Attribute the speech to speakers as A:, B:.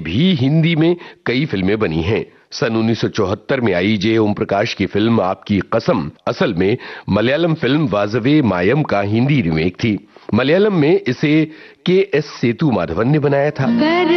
A: भी हिंदी में कई फिल्में बनी हैं। सन 1974 में आई जे ओम प्रकाश की फिल्म आपकी कसम असल में मलयालम फिल्म वाजवे मायम का हिंदी रीमेक थी। मलयालम में इसे के एस सेतु माधवन ने बनाया था।